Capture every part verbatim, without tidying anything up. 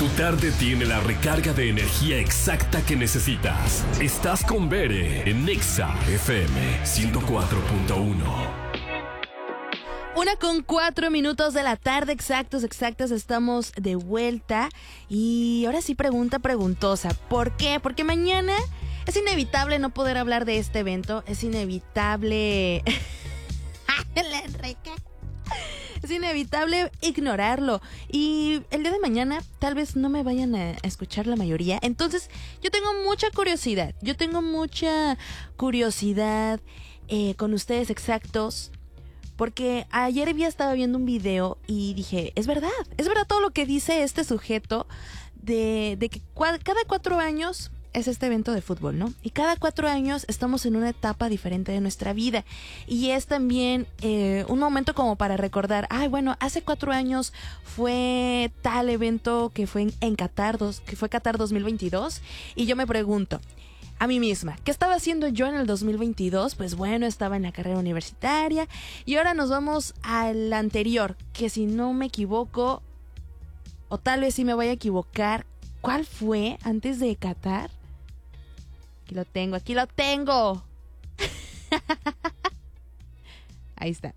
Tu tarde tiene la recarga de energía exacta que necesitas. Estás con Bere en Nexa F M ciento cuatro punto uno. Una con cuatro minutos de la tarde, exactos, exactas, estamos de vuelta. Y ahora sí, pregunta preguntosa. ¿Por qué? Porque mañana es inevitable no poder hablar de este evento. Es inevitable... La Enrique. Es inevitable ignorarlo. Y el día de mañana tal vez no me vayan a escuchar la mayoría. Entonces yo tengo mucha curiosidad. Yo tengo mucha curiosidad eh, con ustedes exactos. Porque ayer ya estaba viendo un video y dije, es verdad, es verdad todo lo que dice este sujeto de, de que cua- cada cuatro años es este evento de fútbol, ¿no? Y cada cuatro años estamos en una etapa diferente de nuestra vida. Y es también eh, un momento como para recordar, ay, bueno, hace cuatro años fue tal evento que fue en, en Qatar, dos, que fue Qatar dos mil veintidós. Y yo me pregunto a mí misma, ¿qué estaba haciendo yo en el dos mil veintidós? Pues bueno, estaba en la carrera universitaria. Y ahora nos vamos al anterior, que si no me equivoco, o tal vez sí me voy a equivocar, ¿cuál fue antes de Qatar? Aquí lo tengo, aquí lo tengo. Ahí está.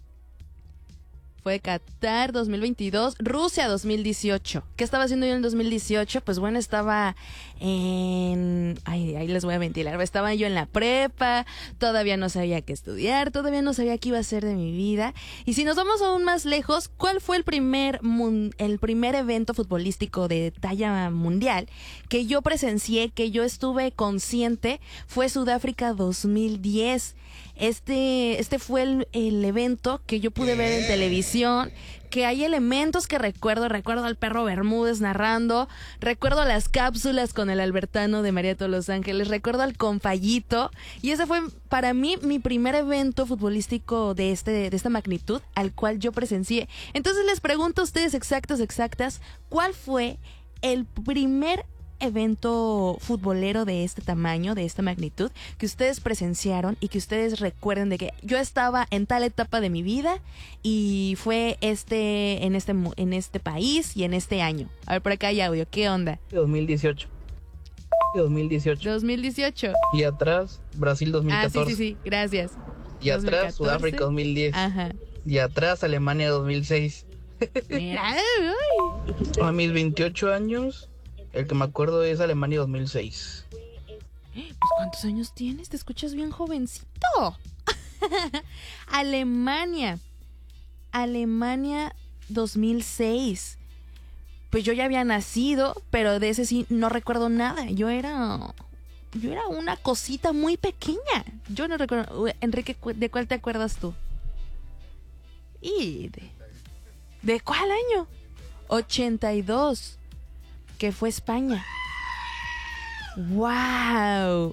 Fue Qatar dos mil veintidós, Rusia dos mil dieciocho. ¿Qué estaba haciendo yo en el dos mil dieciocho? Pues bueno, estaba en... Ay, ahí les voy a ventilar. Estaba yo en la prepa, todavía no sabía qué estudiar, todavía no sabía qué iba a hacer de mi vida. Y si nos vamos aún más lejos, ¿cuál fue el primer, mun- el primer evento futbolístico de talla mundial que yo presencié, que yo estuve consciente? Fue Sudáfrica dos mil diez. Este, este fue el, el evento que yo pude ver en televisión, que hay elementos que recuerdo, recuerdo al perro Bermúdez narrando, recuerdo las cápsulas con el Albertano de María de todos los Ángeles, recuerdo al Compayito, y ese fue para mí mi primer evento futbolístico de, este, de esta magnitud al cual yo presencié. Entonces les pregunto a ustedes exactos, exactas, ¿cuál fue el primer evento futbolero de este tamaño, de esta magnitud, que ustedes presenciaron y que ustedes recuerden de que yo estaba en tal etapa de mi vida y fue este en este en este país y en este año? A ver, por acá hay audio, ¿qué onda? dos mil dieciocho. dos mil dieciocho. dos mil dieciocho. Y atrás, Brasil dos mil catorce. Ah, sí, sí, sí, gracias. Y dos mil catorce. atrás, Sudáfrica dos mil diez. Ajá. Y atrás, Alemania dos mil seis. Mira, uy. A mis veintiocho años, el que me acuerdo es Alemania dos mil seis. Pues ¿cuántos años tienes? Te escuchas bien jovencito. Alemania. Alemania dos mil seis. Pues yo ya había nacido, pero de ese sí no recuerdo nada. Yo era... Yo era una cosita muy pequeña. Yo no recuerdo... Enrique, ¿de cuál te acuerdas tú? ¿Y de, de cuál año? ochenta y dos. Que fue España. ¡Wow!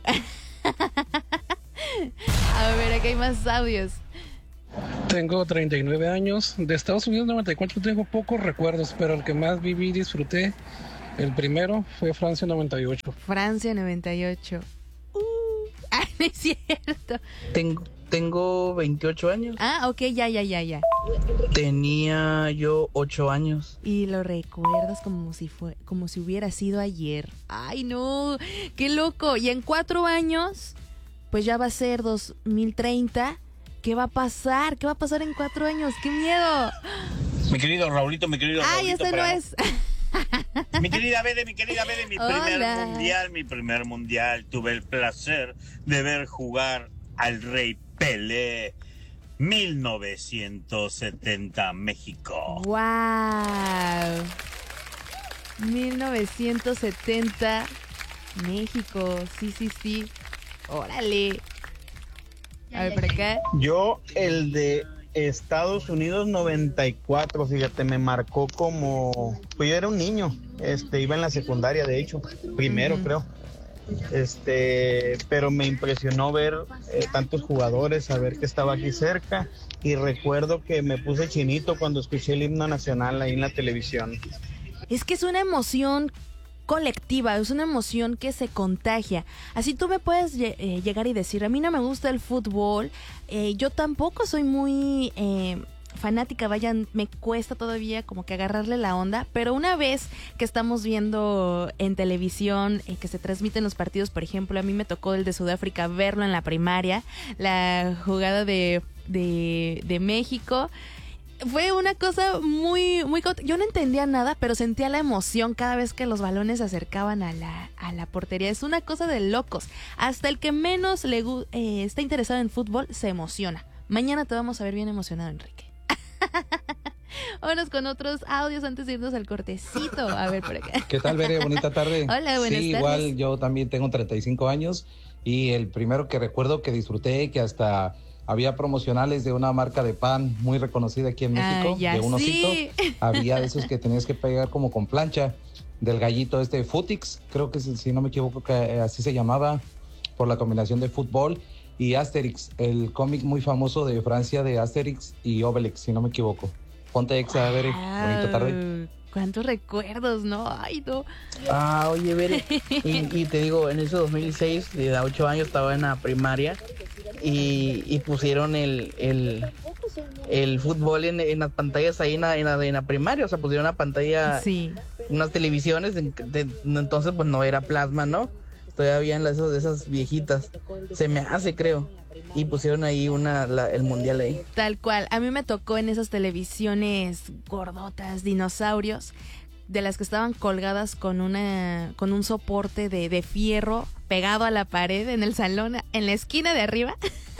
A ver, aquí hay más audios. Tengo treinta y nueve años. De Estados Unidos noventa y cuatro tengo pocos recuerdos, pero el que más viví y disfruté, el primero, fue Francia noventa y ocho. Francia noventa y ocho. Uh, ah, no es cierto. Tengo, tengo veintiocho años. Ah, ok, ya, ya, ya, ya. Tenía yo ocho años. Y lo recuerdas como si fue, como si hubiera sido ayer. Ay, no, qué loco. Y en cuatro años, pues ya va a ser dos mil treinta. ¿Qué va a pasar? ¿Qué va a pasar en cuatro años? ¡Qué miedo! Mi querido Raulito, mi querido Ay, Raulito. ese no pero- es. Mi querida Bede, mi querida Bede, mi Hola. primer mundial, mi primer mundial. Tuve el placer de ver jugar al Rey Pelé. mil novecientos setenta, México. ¡Wow! mil novecientos setenta, México. Sí, sí, sí. Órale. A ver, por acá. Yo, el de Estados Unidos noventa y cuatro, fíjate, me marcó como... Pues yo era un niño, este, iba en la secundaria, de hecho, primero, Ujú. creo. Este, pero me impresionó ver eh, tantos jugadores, saber que estaba aquí cerca, y recuerdo que me puse chinito cuando escuché el himno nacional ahí en la televisión. Es que es una emoción colectiva, es una emoción que se contagia. Así tú me puedes lle- eh, llegar y decir, a mí no me gusta el fútbol, eh, yo tampoco soy muy eh, fanática, vayan, me cuesta todavía como que agarrarle la onda, pero una vez que estamos viendo en televisión eh, que se transmiten los partidos, por ejemplo, a mí me tocó el de Sudáfrica verlo en la primaria, la jugada de, de, de México. Fue una cosa muy, muy... Yo no entendía nada, pero sentía la emoción cada vez que los balones se acercaban a la, a la portería. Es una cosa de locos. Hasta el que menos le eh, está interesado en fútbol se emociona. Mañana te vamos a ver bien emocionado, Enrique. Vámonos con otros audios antes de irnos al cortecito. A ver, por acá. ¿Qué tal, Bere? Bonita tarde. Hola, buenas sí, tardes. igual yo también tengo treinta y cinco años y el primero que recuerdo que disfruté, que hasta... había promocionales de una marca de pan muy reconocida aquí en México, ah, de un osito. Sí. Había de esos que tenías que pegar como con plancha, del gallito este Futix, creo que si no me equivoco que así se llamaba, por la combinación de fútbol, y Asterix, el cómic muy famoso de Francia de Asterix y Obelix, si no me equivoco. Ponte Exa, Bere, bonita tarde. Cuántos recuerdos, ¿no? Ay, no. Ah, oye, Bere, y, y te digo, en ese dos mil seis, de ocho años, estaba en la primaria y, y pusieron el, el, el fútbol en, en las pantallas ahí en la, en, la, en la primaria, o sea, pusieron una pantalla, sí. unas televisiones, de, de, entonces pues no era plasma, ¿no? Todavía habían las, esas, esas viejitas, se me hace, creo. Y pusieron ahí una la, el mundial ahí. Tal cual. A mí me tocó en esas televisiones gordotas, dinosaurios, de las que estaban colgadas con una con un soporte de, de fierro pegado a la pared en el salón, en la esquina de arriba.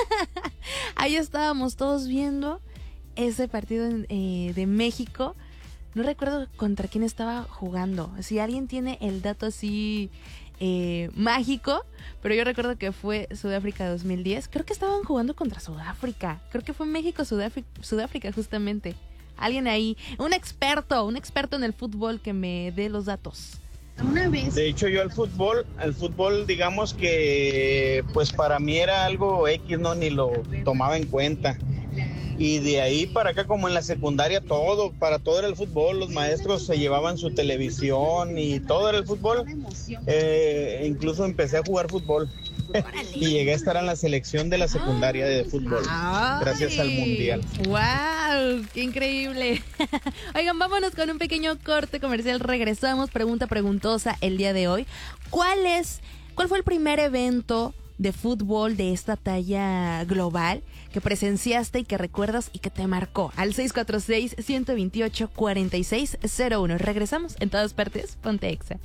Ahí estábamos todos viendo ese partido eh, de México. No recuerdo contra quién estaba jugando. Si alguien tiene el dato así... Eh, mágico, pero yo recuerdo que fue Sudáfrica dos mil diez. Creo que estaban jugando contra Sudáfrica. Creo que fue México, Sudáfrica, Sudáfrica justamente. Alguien ahí, un experto, un experto en el fútbol que me dé los datos. Una vez. De hecho, yo al fútbol, al fútbol, digamos que, pues para mí era algo X, no, ni lo tomaba en cuenta. Y de ahí para acá, como en la secundaria, todo, para todo era el fútbol. Los maestros se llevaban su televisión y todo era el fútbol. Eh, incluso empecé a jugar fútbol y llegué a estar en la selección de la secundaria de fútbol. Ay, gracias al mundial. ¡Wow! ¡Qué increíble! Oigan, vámonos con un pequeño corte comercial. Regresamos. Pregunta preguntosa el día de hoy. ¿Cuál es, cuál fue el primer evento de fútbol de esta talla global que presenciaste y que recuerdas y que te marcó? Al seis cuatro seis, uno dos ocho, cuatro seis cero uno. Regresamos en todas partes. Ponte Exa.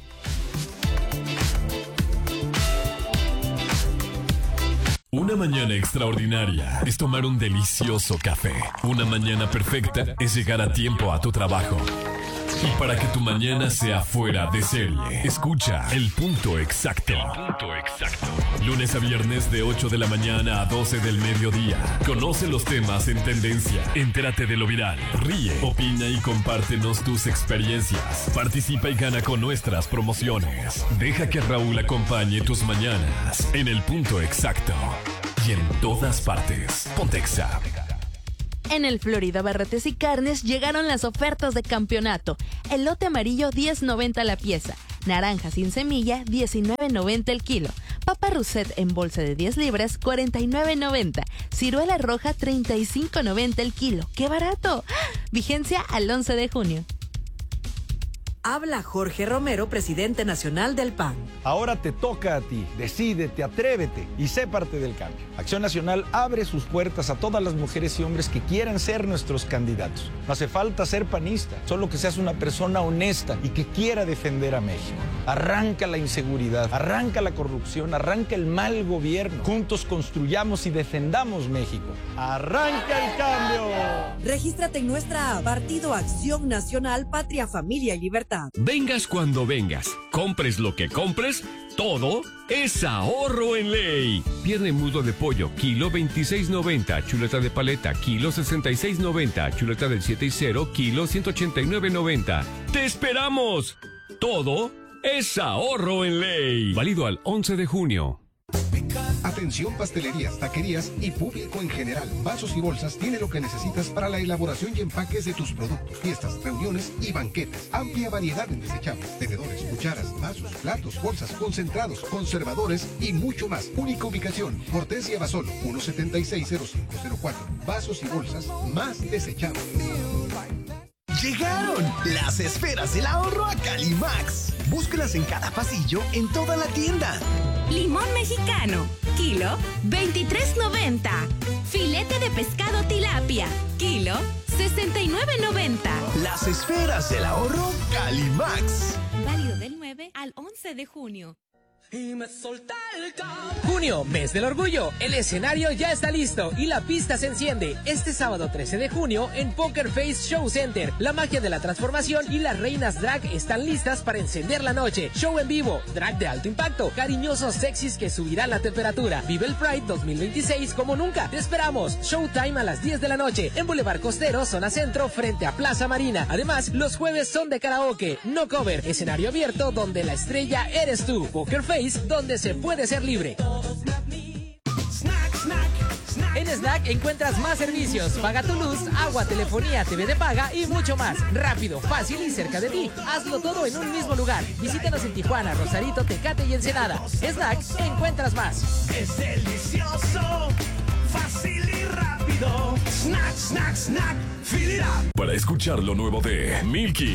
Una mañana extraordinaria es tomar un delicioso café. Una mañana perfecta es llegar a tiempo a tu trabajo. Y para que tu mañana sea fuera de serie, escucha El Punto Exacto. El Punto Exacto. Lunes a viernes de ocho de la mañana a doce del mediodía. Conoce los temas en tendencia. Entérate de lo viral. Ríe, opina y compártenos tus experiencias. Participa y gana con nuestras promociones. Deja que Raúl acompañe tus mañanas en El Punto Exacto. Y en todas partes. Ponte Exa. En el Florida Barretes y Carnes llegaron las ofertas de campeonato. Elote amarillo diez noventa la pieza, naranja sin semilla diecinueve noventa el kilo, papa Rousset en bolsa de diez libras cuarenta y nueve noventa, ciruela roja treinta y cinco noventa el kilo. ¡Qué barato! Vigencia al once de junio. Habla Jorge Romero, presidente nacional del P A N. Ahora te toca a ti. Decídete, atrévete y sé parte del cambio. Acción Nacional abre sus puertas a todas las mujeres y hombres que quieran ser nuestros candidatos. No hace falta ser panista, solo que seas una persona honesta y que quiera defender a México. Arranca la inseguridad, arranca la corrupción, arranca el mal gobierno. Juntos construyamos y defendamos México. ¡Arranca el cambio! Regístrate en nuestra app, Partido Acción Nacional, Patria, Familia y Libertad. Vengas cuando vengas, compres lo que compres, todo es ahorro en ley. Pierna mudo de pollo, kilo veintiséis noventa, chuleta de paleta, kilo sesenta y seis noventa, chuleta del siete y cero, kilo ciento ochenta y nueve noventa. ¡Te esperamos! Todo es ahorro en ley. Válido al once de junio. Atención, pastelerías, taquerías y público en general. Vasos y bolsas tiene lo que necesitas para la elaboración y empaques de tus productos, fiestas, reuniones y banquetes. Amplia variedad en desechables, tenedores, cucharas, vasos, platos, bolsas, concentrados, conservadores y mucho más. Única ubicación, Hortensia Basolo, uno setenta y seis cero cinco cero cuatro. Vasos y bolsas más desechables. Llegaron las esferas del ahorro a Calimax. Búscalas en cada pasillo en toda la tienda. Limón mexicano, kilo veintitrés noventa. Filete de pescado tilapia, kilo sesenta y nueve noventa. Las esferas del ahorro Calimax. Válido del nueve al once de junio. Y me solté el Junio, mes del orgullo. El escenario ya está listo y la pista se enciende. Este sábado trece de junio en Poker Face Show Center. La magia de la transformación y las reinas drag están listas para encender la noche. Show en vivo, drag de alto impacto, cariñosos sexys que subirán la temperatura. Vive el Pride dos mil veintiséis como nunca. Te esperamos. Showtime a las diez de la noche en Boulevard Costero, zona centro, frente a Plaza Marina. Además, los jueves son de karaoke, no cover, escenario abierto donde la estrella eres tú. Poker Face, donde se puede ser libre. En Snack encuentras más servicios. Paga tu luz, agua, telefonía, T V de paga y mucho más. Rápido, fácil y cerca de ti. Hazlo todo en un mismo lugar. Visítanos en Tijuana, Rosarito, Tecate y Ensenada. Snack, encuentras más. Es delicioso, fácil y rápido. Snack, snack, snack, fill it up. Para escuchar lo nuevo de Milky.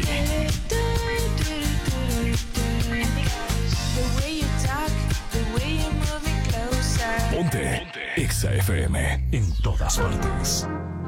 Ponte Exa F M en todas partes.